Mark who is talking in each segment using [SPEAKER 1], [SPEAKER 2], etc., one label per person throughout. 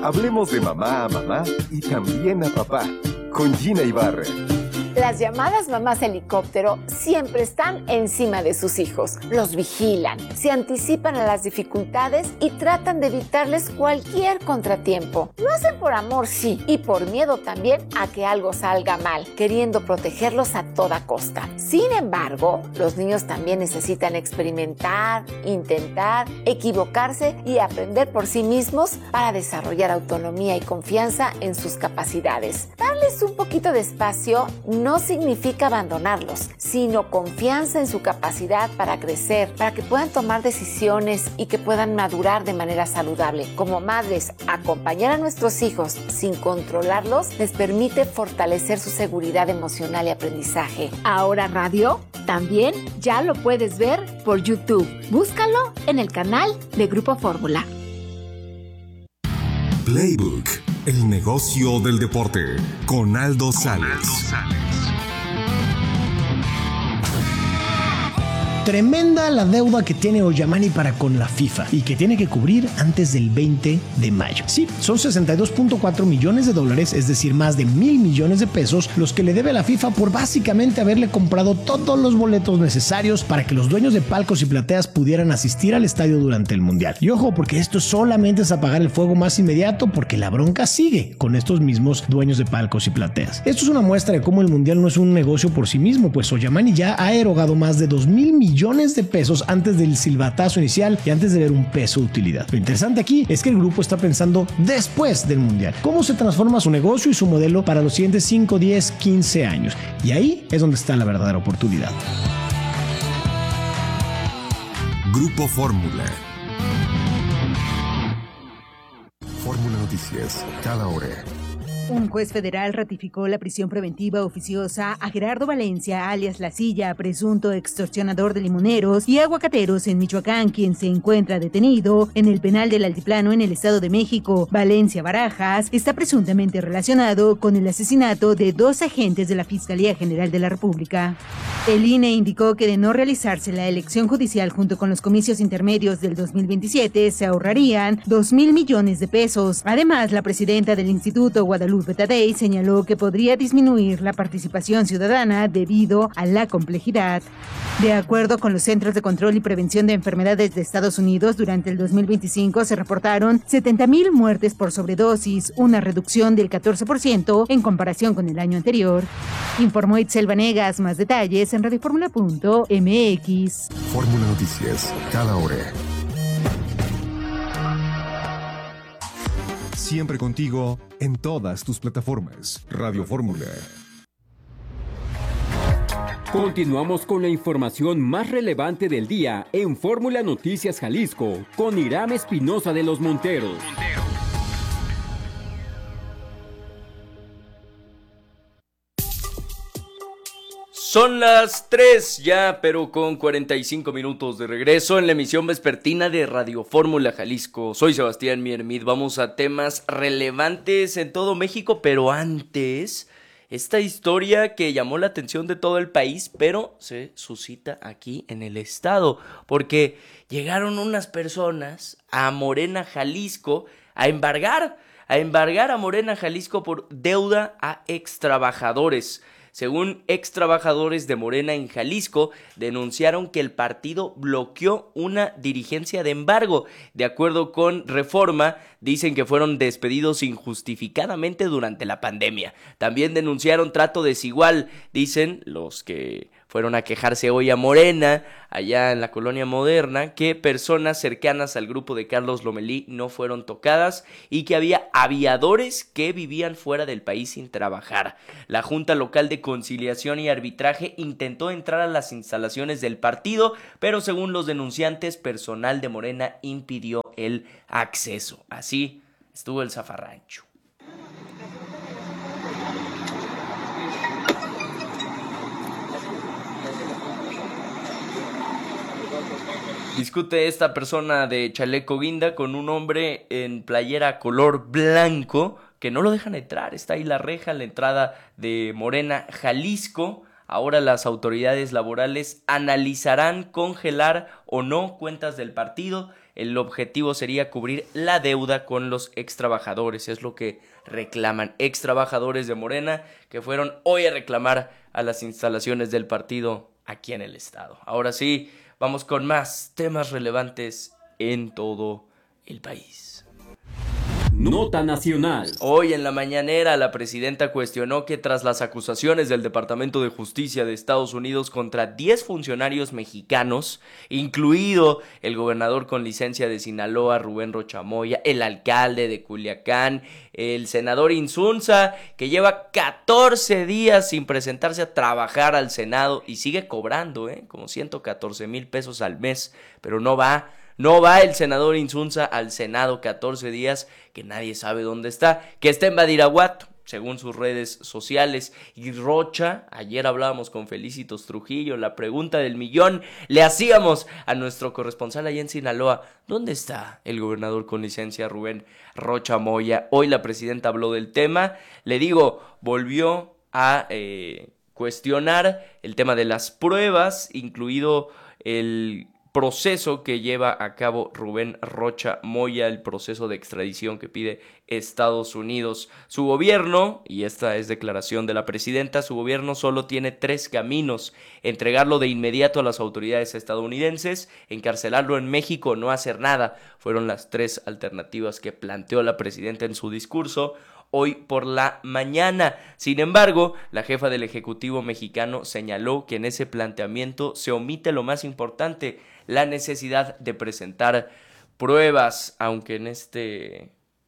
[SPEAKER 1] Hablemos de mamá a mamá y también a papá, con Gina Ibarra.
[SPEAKER 2] Las llamadas mamás helicóptero siempre están encima de sus hijos. Los vigilan, se anticipan a las dificultades y tratan de evitarles cualquier contratiempo. Lo hacen por amor, sí, y por miedo también a que algo salga mal, queriendo protegerlos a toda costa. Sin embargo, los niños también necesitan experimentar, intentar, equivocarse y aprender por sí mismos para desarrollar autonomía y confianza en sus capacidades. Darles un poquito de espacio no significa abandonarlos, sino confianza en su capacidad para crecer, para que puedan tomar decisiones y que puedan madurar de manera saludable. Como madres, acompañar a nuestros hijos sin controlarlos les permite fortalecer su seguridad emocional y aprendizaje. Ahora Radio también ya lo puedes ver por YouTube. Búscalo en el canal de Grupo Fórmula.
[SPEAKER 3] Playbook, el negocio del deporte, con Aldo Sales.
[SPEAKER 4] Tremenda la deuda que tiene Oyamani para con la FIFA y que tiene que cubrir antes del 20 de mayo. Sí, son 62.4 millones de dólares, es decir, más de 1,000 millones de pesos, los que le debe la FIFA por básicamente haberle comprado todos los boletos necesarios para que los dueños de palcos y plateas pudieran asistir al estadio durante el Mundial. Y ojo, porque esto solamente es apagar el fuego más inmediato, porque la bronca sigue con estos mismos dueños de palcos y plateas. Esto es una muestra de cómo el Mundial no es un negocio por sí mismo, pues Oyamani ya ha erogado más de 2,000 millones de pesos antes del silbatazo inicial y antes de ver un peso de utilidad. Lo interesante aquí es que el grupo está pensando después del Mundial. ¿Cómo se transforma su negocio y su modelo para los siguientes 5, 10, 15 años? Y ahí es donde está la verdadera oportunidad.
[SPEAKER 3] Grupo Fórmula. Fórmula Noticias, cada hora.
[SPEAKER 5] Un juez federal ratificó la prisión preventiva oficiosa a Gerardo Valencia, alias La Silla, presunto extorsionador de limoneros y aguacateros en Michoacán, quien se encuentra detenido en el penal del Altiplano en el Estado de México. Valencia Barajas está presuntamente relacionado con el asesinato de 2 agentes de la Fiscalía General de la República. El INE indicó que de no realizarse la elección judicial junto con los comicios intermedios del 2027, se ahorrarían 2,000 millones de pesos. Además, la presidenta del Instituto, Guadalupe Tadei, señaló que podría disminuir la participación ciudadana debido a la complejidad. De acuerdo con los Centros de Control y Prevención de Enfermedades de Estados Unidos, durante el 2025 se reportaron 70,000 muertes por sobredosis, una reducción del 14% en comparación con el año anterior. Informó Itzel Vanegas. Más detalles en radioformula.mx.
[SPEAKER 3] Fórmula Noticias, cada hora. Siempre contigo en todas tus plataformas. Radio Fórmula.
[SPEAKER 6] Continuamos con la información más relevante del día en Fórmula Noticias Jalisco con Iram Espinosa de los Monteros.
[SPEAKER 7] Son las 3 ya, pero con 45 minutos de regreso en la emisión vespertina de Radio Fórmula Jalisco. Soy Sebastián Miermid, vamos a temas relevantes en todo México, pero antes, esta historia que llamó la atención de todo el país, pero se suscita aquí en el estado, porque llegaron unas personas a Morena, Jalisco, a embargar a Morena, Jalisco por deuda a extrabajadores. Según extrabajadores de Morena en Jalisco, denunciaron que el partido bloqueó una dirigencia de embargo. De acuerdo con Reforma, dicen que fueron despedidos injustificadamente durante la pandemia. También denunciaron trato desigual, dicen los que fueron a quejarse hoy a Morena, allá en la Colonia Moderna, que personas cercanas al grupo de Carlos Lomelí no fueron tocadas y que había aviadores que vivían fuera del país sin trabajar. La Junta Local de Conciliación y Arbitraje intentó entrar a las instalaciones del partido, pero según los denunciantes, personal de Morena impidió el acceso. Así estuvo el zafarrancho. Discute esta persona de chaleco guinda con un hombre en playera color blanco que no lo dejan entrar. Está ahí la reja, la entrada de Morena, Jalisco. Ahora las autoridades laborales analizarán congelar o no cuentas del partido. el objetivo sería cubrir la deuda con los extrabajadores, es lo que reclaman extrabajadores de Morena que fueron hoy a reclamar a las instalaciones del partido aquí en el estado. Ahora sí, vamos con más temas relevantes en todo el país.
[SPEAKER 6] Nota nacional.
[SPEAKER 7] Hoy en la mañanera la presidenta cuestionó que tras las acusaciones del Departamento de Justicia de Estados Unidos contra 10 funcionarios mexicanos, incluido el gobernador con licencia de Sinaloa, Rubén Rocha Moya, el alcalde de Culiacán, el senador Insunza, que lleva 14 días sin presentarse a trabajar al Senado y sigue cobrando, como 114,000 pesos al mes, pero no va el senador Insunza al Senado, 14 días que nadie sabe dónde está, que está en Badiraguato, según sus redes sociales. Y Rocha, ayer hablábamos con Felicitos Trujillo, la pregunta del millón le hacíamos a nuestro corresponsal allá en Sinaloa: ¿dónde está el gobernador con licencia Rubén Rocha Moya? Hoy la presidenta habló del tema, le digo, volvió a cuestionar el tema de las pruebas, incluido el proceso que lleva a cabo Rubén Rocha Moya, el proceso de extradición que pide Estados Unidos. Su gobierno, y esta es declaración de la presidenta, su gobierno solo tiene 3 caminos: entregarlo de inmediato a las autoridades estadounidenses, encarcelarlo en México o no hacer nada. Fueron las 3 alternativas que planteó la presidenta en su discurso hoy por la mañana. Sin embargo, la jefa del Ejecutivo mexicano señaló que en ese planteamiento se omite lo más importante: la necesidad de presentar pruebas, aunque en este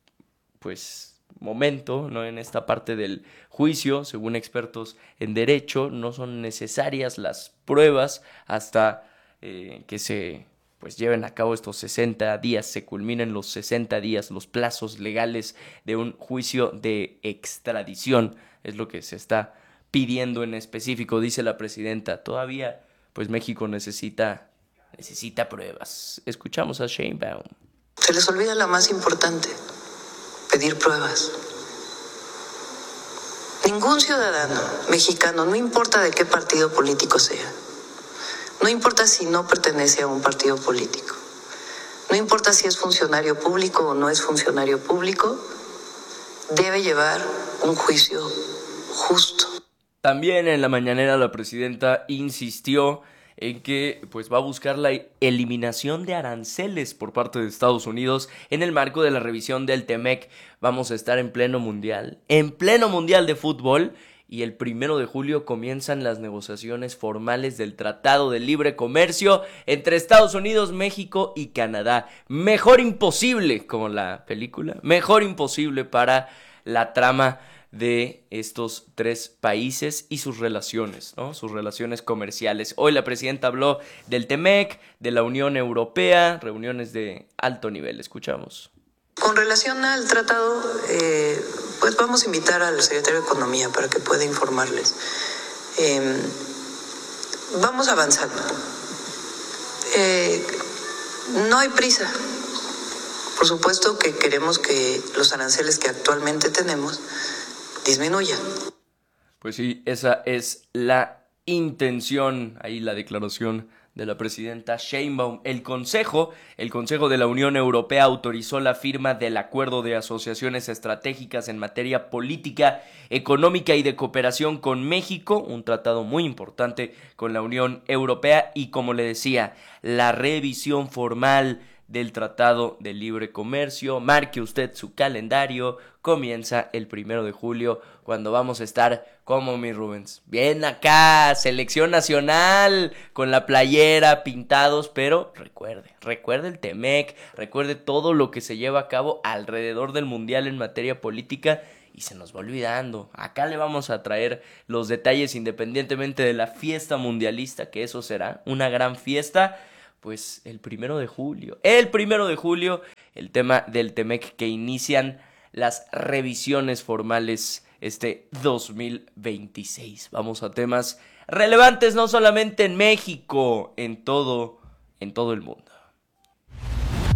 [SPEAKER 7] momento, no en esta parte del juicio, según expertos en derecho, no son necesarias las pruebas hasta que se lleven a cabo estos 60 días, se culminen los 60 días, los plazos legales de un juicio de extradición. Es lo que se está pidiendo en específico, dice la presidenta. Todavía, México necesita pruebas. Escuchamos a Sheinbaum.
[SPEAKER 8] Se les olvida la más importante: pedir pruebas. Ningún ciudadano mexicano, no importa de qué partido político sea, no importa si no pertenece a un partido político, no importa si es funcionario público o no es funcionario público, debe llevar un juicio justo.
[SPEAKER 7] También en la mañanera la presidenta insistió en que va a buscar la eliminación de aranceles por parte de Estados Unidos en el marco de la revisión del TEMEC. Vamos a estar en pleno mundial de fútbol, y el 1 de julio comienzan las negociaciones formales del Tratado de Libre Comercio entre Estados Unidos, México y Canadá. Mejor imposible, como la película, mejor imposible para la trama de estos 3 países y sus relaciones, ¿no? Sus relaciones comerciales. Hoy la presidenta habló del TEMEC, de la Unión Europea, reuniones de alto nivel. Escuchamos.
[SPEAKER 8] Con relación al tratado, vamos a invitar al secretario de Economía para que pueda informarles. Vamos avanzando. No hay prisa. Por supuesto que queremos que los aranceles que actualmente tenemos disminuyan.
[SPEAKER 7] Pues sí, esa es la intención, ahí la declaración de la presidenta Sheinbaum. El Consejo de la Unión Europea autorizó la firma del Acuerdo de Asociaciones Estratégicas en materia política, económica y de cooperación con México, un tratado muy importante con la Unión Europea, y como le decía, la revisión formal del Tratado de Libre Comercio. Marque usted su calendario, comienza el 1 de julio, cuando vamos a estar como mi Rubens, bien acá, selección nacional, con la playera, pintados, pero recuerde el TEMEC, recuerde todo lo que se lleva a cabo alrededor del mundial en materia política, y se nos va olvidando. Acá le vamos a traer los detalles independientemente de la fiesta mundialista, que eso será una gran fiesta. El 1 de julio, el tema del TEMEC, que inician las revisiones formales este 2026. Vamos a temas relevantes no solamente en México, en todo el mundo.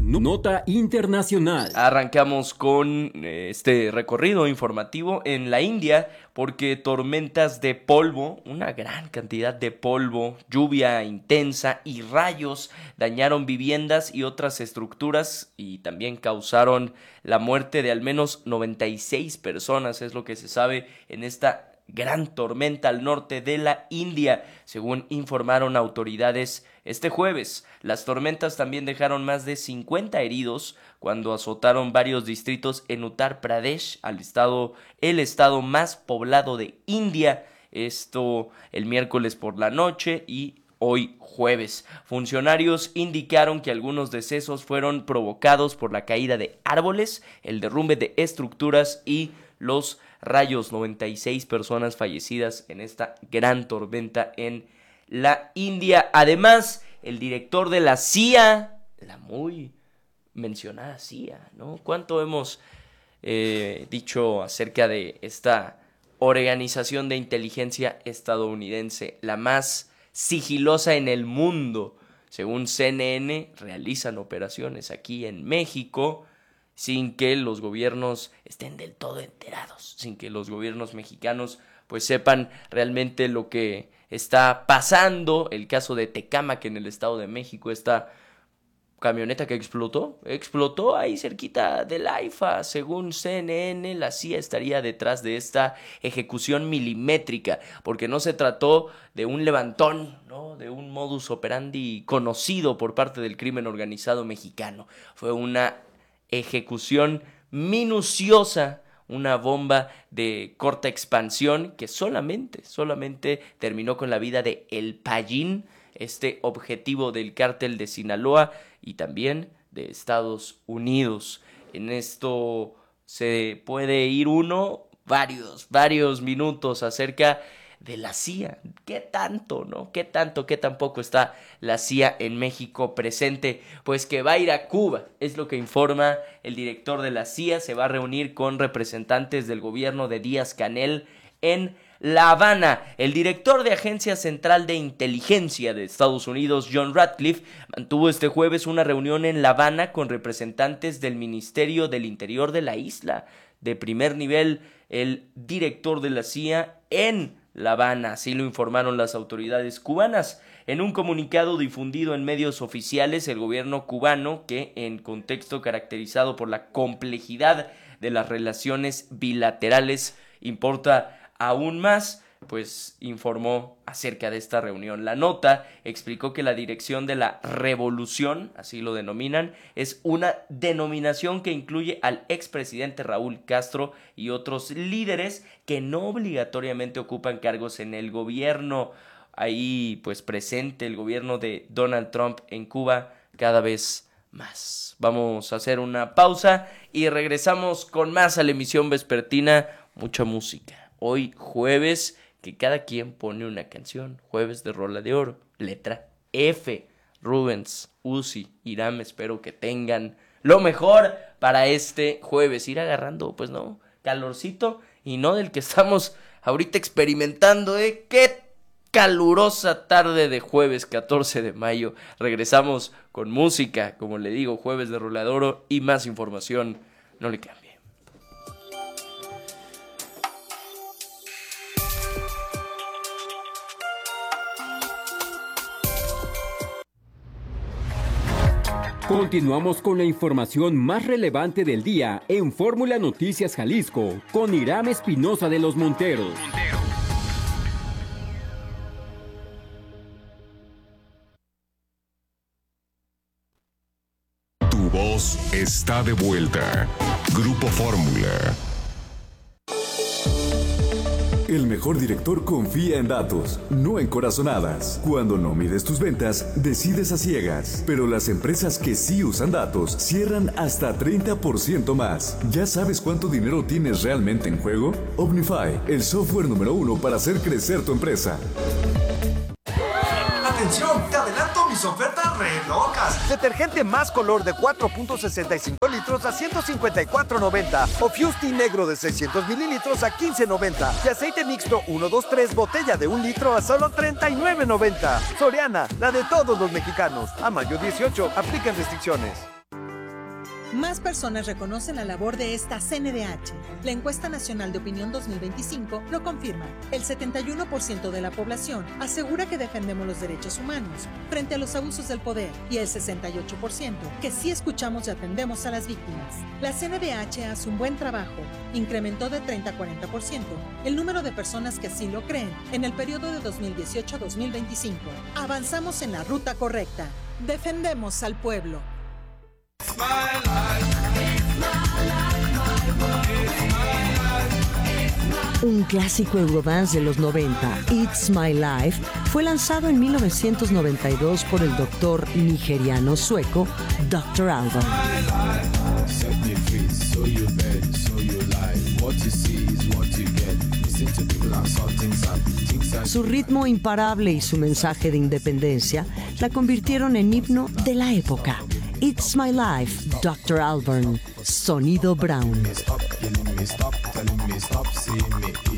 [SPEAKER 6] Nota internacional.
[SPEAKER 7] Arrancamos con este recorrido informativo en la India porque tormentas de polvo, una gran cantidad de polvo, lluvia intensa y rayos dañaron viviendas y otras estructuras y también causaron la muerte de al menos 96 personas, es lo que se sabe en esta gran tormenta al norte de la India, según informaron autoridades este jueves. Las tormentas también dejaron más de 50 heridos cuando azotaron varios distritos en Uttar Pradesh, el estado más poblado de India, esto el miércoles por la noche y hoy jueves. Funcionarios indicaron que algunos decesos fueron provocados por la caída de árboles, el derrumbe de estructuras y los rayos. 96 personas fallecidas en esta gran tormenta en la India. Además, el director de la CIA, la muy mencionada CIA, ¿no? ¿Cuánto hemos dicho acerca de esta organización de inteligencia estadounidense, la más sigilosa en el mundo? Según CNN, realizan operaciones aquí en México sin que los gobiernos estén del todo enterados, sin que los gobiernos mexicanos pues sepan realmente lo que está pasando. El caso de Tecámac en el Estado de México, esta camioneta que explotó ahí cerquita del AIFA. Según CNN, la CIA estaría detrás de esta ejecución milimétrica, porque no se trató de un levantón, ¿no?, de un modus operandi conocido por parte del crimen organizado mexicano. Fue una ejecución minuciosa, una bomba de corta expansión que solamente terminó con la vida de El Payín, este objetivo del cártel de Sinaloa y también de Estados Unidos. En esto se puede ir varios minutos acerca de la CIA. ¿Qué tanto, no? ¿Qué tan poco está la CIA en México presente? Pues que va a ir a Cuba, es lo que informa el director de la CIA. Se va a reunir con representantes del gobierno de Díaz-Canel en La Habana. El director de Agencia Central de Inteligencia de Estados Unidos, John Ratcliffe, mantuvo este jueves una reunión en La Habana con representantes del Ministerio del Interior de la isla. De primer nivel, el director de la CIA en La Habana, así lo informaron las autoridades cubanas. En un comunicado difundido en medios oficiales, el gobierno cubano, que en contexto caracterizado por la complejidad de las relaciones bilaterales importa aún más, pues informó acerca de esta reunión. La nota explicó que la Dirección de la Revolución, así lo denominan, es una denominación que incluye al expresidente Raúl Castro y otros líderes que no obligatoriamente ocupan cargos en el gobierno. Ahí pues presente el gobierno de Donald Trump en Cuba cada vez más. Vamos a hacer una pausa y regresamos con más a la emisión vespertina. Mucha música. Hoy jueves, que cada quien pone una canción. Jueves de Rola de Oro, letra F. Rubens, Uzi, Iram, espero que tengan lo mejor para este jueves. Ir agarrando, pues no, calorcito y no del que estamos ahorita experimentando, ¡Qué calurosa tarde de jueves 14 de mayo! Regresamos con música, como le digo, jueves de Rola de Oro y más información. No le cambie.
[SPEAKER 6] Continuamos con la información más relevante del día en Fórmula Noticias Jalisco con Iram Espinosa de los Monteros.
[SPEAKER 3] Tu voz está de vuelta. Grupo Fórmula.
[SPEAKER 9] El mejor director confía en datos, no en corazonadas. Cuando no mides tus ventas, decides a ciegas. Pero las empresas que sí usan datos cierran hasta 30% más. ¿Ya sabes cuánto dinero tienes realmente en juego? Omnify, el software número 1 para hacer crecer tu empresa.
[SPEAKER 10] ¡Atención! ¡Te adelanto mis ofertas re locas! Detergente más color de 4.65 litros a $154.90. O Fusti negro de 600 mililitros a $15.90. Y aceite mixto 123 botella de 1 litro a solo $39.90. Soriana, la de todos los mexicanos. A mayo 18, aplican restricciones.
[SPEAKER 11] Más personas reconocen la labor de esta CNDH. La encuesta nacional de opinión 2025 lo confirma. El 71% de la población asegura que defendemos los derechos humanos frente a los abusos del poder y el 68% que sí escuchamos y atendemos a las víctimas. La CNDH hace un buen trabajo. Incrementó de 30 a 40% el número de personas que así lo creen en el periodo de 2018 a 2025. Avanzamos en la ruta correcta. Defendemos al pueblo.
[SPEAKER 12] Un clásico Eurodance de los 90, It's My Life, fue lanzado en 1992 por el doctor nigeriano sueco Dr. Alban. Su ritmo imparable y su mensaje de independencia la convirtieron en himno de la época. It's My Life, Dr. Alban, Sonido Brown.